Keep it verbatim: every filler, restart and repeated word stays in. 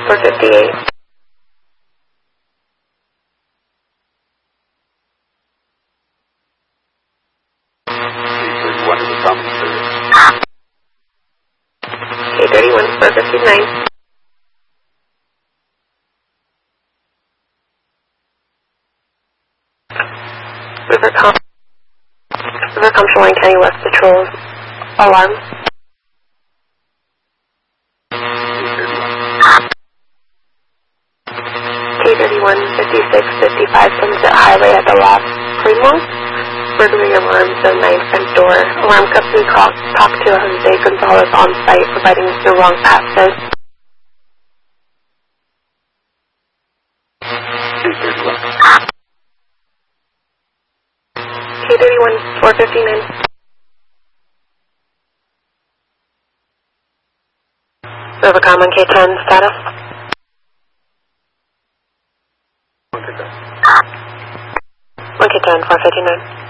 four fifty-eight. thirty-one to the common service. K thirty-one, four fifty-nine. Rivercom, Rivercom Shoreline County West Patrol, alarm. K thirty-one, fifty-six fifty-five Sunset Highway at the Las Primos. Burglary alarm, zone nine front door. Alarm company call, talk to Jose Gonzalez on site, providing the wrong access. K thirty-one, four fifty-nine. Rivercom on K ten, status. one K ten, four fifty-nine.